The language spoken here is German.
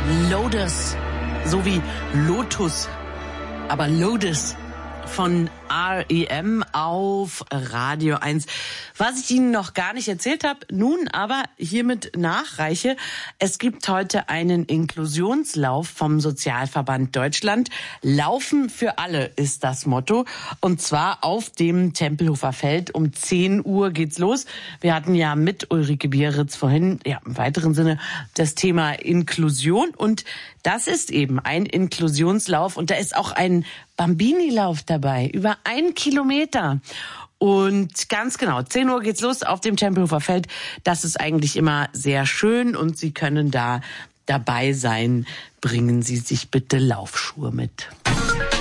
Lotus, so wie Lotus, aber Lotus von R.E.M. auf Radio 1. Was ich Ihnen noch gar nicht erzählt habe, nun aber hiermit nachreiche. Es gibt heute einen Inklusionslauf vom Sozialverband Deutschland. Laufen für alle ist das Motto. Und zwar auf dem Tempelhofer Feld. Um 10 Uhr geht's los. Wir hatten ja mit Ulrike Bieritz vorhin, im weiteren Sinne, das Thema Inklusion. Und das ist eben ein Inklusionslauf. Und da ist auch ein Bambini-Lauf dabei, über 1 Kilometer. Und ganz genau, 10 Uhr geht's los auf dem Tempelhofer Feld. Das ist eigentlich immer sehr schön und Sie können da dabei sein. Bringen Sie sich bitte Laufschuhe mit.